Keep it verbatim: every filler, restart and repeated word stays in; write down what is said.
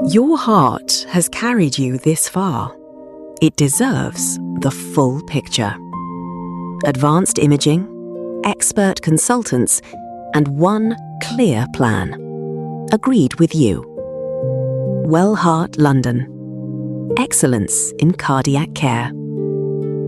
Your heart has carried you this far. It deserves the full picture. Advanced imaging, expert consultants, and one clear plan. Agreed with you. Wellheart London. Excellence in cardiac care.